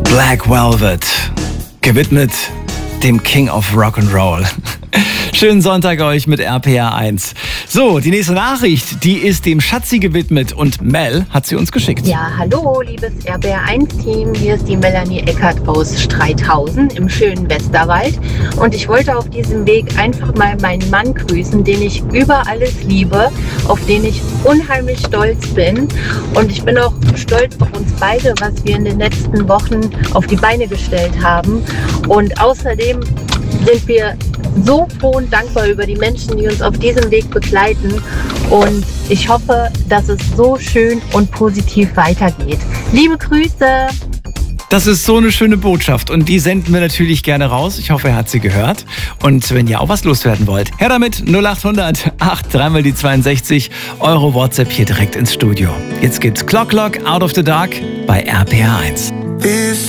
Black Velvet, gewidmet dem King of Rock'n'Roll. Schönen Sonntag euch mit RPR 1. So, die nächste Nachricht, die ist dem Schatzi gewidmet und Mel hat sie uns geschickt. Ja, hallo, liebes RPR 1-Team. Hier ist die Melanie Eckert aus Streithausen im schönen Westerwald. Und ich wollte auf diesem Weg einfach mal meinen Mann grüßen, den ich über alles liebe, auf den ich unheimlich stolz bin. Und ich bin auch stolz auf uns beide, was wir in den letzten Wochen auf die Beine gestellt haben. Und außerdem sind wir so froh und dankbar über die Menschen, die uns auf diesem Weg begleiten. Und ich hoffe, dass es so schön und positiv weitergeht. Liebe Grüße! Das ist so eine schöne Botschaft und die senden wir natürlich gerne raus. Ich hoffe, er hat sie gehört. Und wenn ihr auch was loswerden wollt, her damit 0800 83 die 62 Euro WhatsApp hier direkt ins Studio. Jetzt gibt's Clock Out of the Dark bei RPR 1.